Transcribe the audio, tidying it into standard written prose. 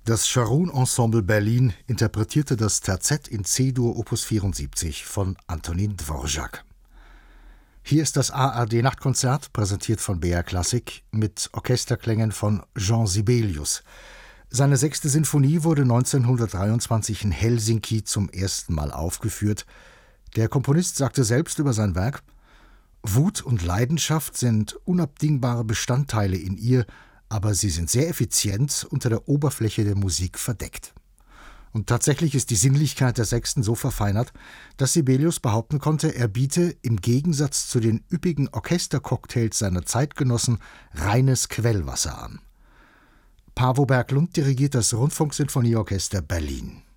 Das Scharoun Ensemble Berlin interpretierte das Terzett in C-Dur Opus 74 von Antonin Dvorak. Hier ist das ARD-Nachtkonzert, präsentiert von BR Klassik, mit Orchesterklängen von Jean Sibelius. Seine 6. Sinfonie wurde 1923 in Helsinki zum ersten Mal aufgeführt. Der Komponist sagte selbst über sein Werk: Wut und Leidenschaft sind unabdingbare Bestandteile in ihr, aber sie sind sehr effizient unter der Oberfläche der Musik verdeckt. Und tatsächlich ist die Sinnlichkeit der 6. so verfeinert, dass Sibelius behaupten konnte, er biete im Gegensatz zu den üppigen Orchestercocktails seiner Zeitgenossen reines Quellwasser an. Paavo Berglund dirigiert das Rundfunksinfonieorchester Berlin.